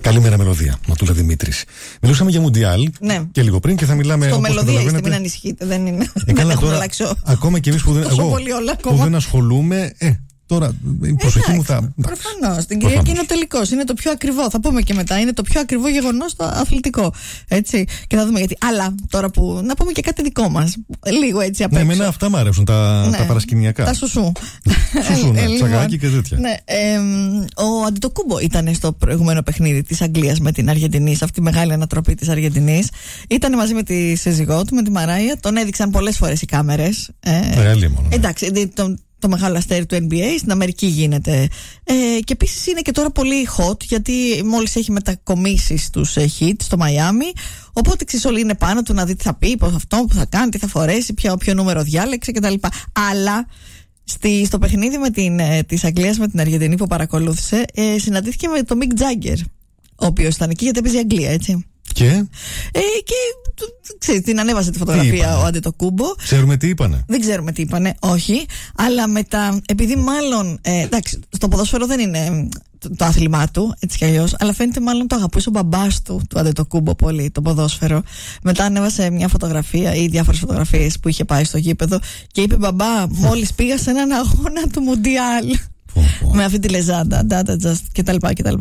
Καλημέρα, Μελωδία. Ματούλα Δημήτρης. Μιλούσαμε για Μουντιάλ και λίγο πριν και θα μιλάμε. Στο Μελωδία είστε, μην ανησυχείτε. Δεν είναι. Καλά, τώρα, ακόμα και εμείς που δεν ασχολούμαι. Τώρα η προσοχή μου θα. Προφανώς. Την Κυριακή είναι ο τελικός. Είναι το πιο ακριβό. Θα πούμε και μετά. Είναι το πιο ακριβό γεγονός στο αθλητικό. Έτσι. Και θα δούμε γιατί. Αλλά τώρα που. Να πούμε και κάτι δικό μας. Λίγο έτσι απ' έξω. Ναι, εμένα αυτά μου αρέσουν. Τα παρασκηνιακά. Τα σουσού. Σουσού, ναι. Τσαγάκι και τέτοια. Ναι. Ο Αντετοκούμπο ήταν στο προηγούμενο παιχνίδι της Αγγλίας με την Αργεντινή. Σε αυτή τη μεγάλη ανατροπή της Αργεντινής. Ήταν μαζί με τη σύζυγό του, με τη Μαράια. Τον έδειξαν πολλές φορές οι κάμερες. Εντάξει. Το μεγάλο αστέρι του NBA, στην Αμερική γίνεται. Και επίσης είναι και τώρα πολύ hot, γιατί μόλις έχει μετακομίσει στους Heat στο Μαϊάμι. Οπότε όλοι είναι πάνω του να δει τι θα πει, πώς αυτό που θα κάνει, τι θα φορέσει, ποιο νούμερο διάλεξε κτλ. Αλλά στο παιχνίδι της Αγγλίας με την Αργεντινή που παρακολούθησε, συναντήθηκε με τον Mick Jagger, ο οποίος ήταν εκεί γιατί έπαιζε η Αγγλία, έτσι. Και ξέρεις, την ανέβασε τη φωτογραφία ο Αντετοκούμπο. Ξέρουμε τι είπανε. Δεν ξέρουμε τι είπανε, όχι. Αλλά μετά, επειδή μάλλον. Εντάξει, στο ποδόσφαιρο δεν είναι το άθλημά του, έτσι κι αλλιώς. Αλλά φαίνεται μάλλον το αγαπούσε ο μπαμπάς του Αντετοκούμπο πολύ, το ποδόσφαιρο. Μετά ανέβασε μια φωτογραφία ή διάφορες φωτογραφίες που είχε πάει στο γήπεδο και είπε: μπαμπά, μόλις πήγα σε έναν αγώνα του Μουντιάλ. Με αυτή τη λεζάντα, κτλ.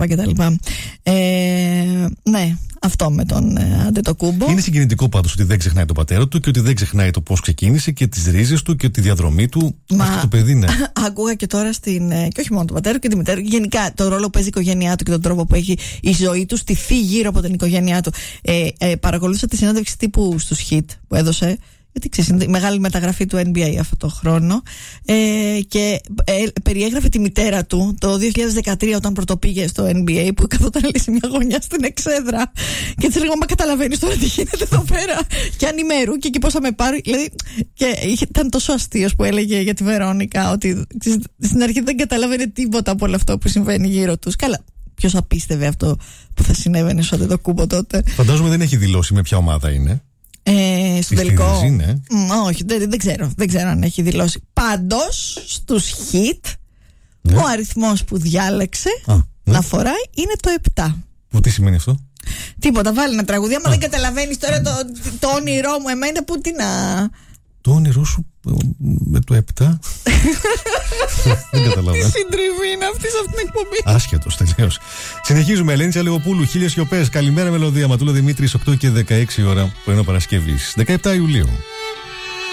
Ναι, αυτό με τον Αντετοκούμπο. Είναι συγκινητικό πάντως ότι δεν ξεχνάει τον πατέρα του και ότι δεν ξεχνάει το πώς ξεκίνησε και τις ρίζες του και τη διαδρομή του. Αυτό το παιδί, ναι. Άκουγα και τώρα και όχι μόνο τον πατέρα και τη μητέρα, γενικά το ρόλο που παίζει η οικογένειά του και τον τρόπο που έχει η ζωή του στηθεί γύρω από την οικογένειά του. Παρακολούθησα τη συνέντευξη τύπου στους Heat που έδωσε. Γιατί ξέρεις, είναι η μεγάλη μεταγραφή του NBA αυτό το χρόνο. Και περιέγραφε τη μητέρα του το 2013 όταν πρωτοπήγε στο NBA, που καθόταν σε μια γωνιά στην εξέδρα. Και της λέγω: μα καταλαβαίνεις τώρα τι γίνεται εδώ πέρα? Και ανημέρου και εκεί πώς θα με πάρει. Δηλαδή, και ήταν τόσο αστείος που έλεγε για τη Βερόνικα ότι ξέρεις, στην αρχή δεν καταλαβαίνει τίποτα από όλο αυτό που συμβαίνει γύρω τους. Καλά. Ποιος θα πίστευε αυτό που θα συνέβαινε στο Αντετοκούμπο τότε? Φαντάζομαι δεν έχει δηλώσει με ποια ομάδα είναι. Στο τελικό. Ναι. Όχι, δεν ξέρω αν έχει δηλώσει. Πάντως στους Heat ο αριθμός που διάλεξε να φοράει είναι το 7. Που τι σημαίνει αυτό? Τίποτα, βάλει ένα τραγούδι. Άμα δεν καταλαβαίνεις τώρα το όνειρό μου, εμένα που τι να. Το όνειρό σου με το 7. Δεν καταλαβαίνω. Τι συντριβή είναι αυτή σε αυτήν την εκπομπή. Άσχετος, τελείως. Συνεχίζουμε. Ελένη Τσαλιγοπούλου, Χίλιες Σιωπές. Καλημέρα, Μελωδία. Ματούλα Δημήτρης, 8 και 16 ώρα που είναι ο Παρασκευής, 17 Ιουλίου.